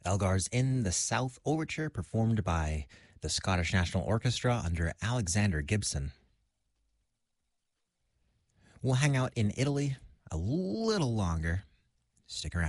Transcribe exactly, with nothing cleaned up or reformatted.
Elgar's In the South Overture, performed by the Scottish National Orchestra under Alexander Gibson. We'll hang out in Italy a little longer. Stick around.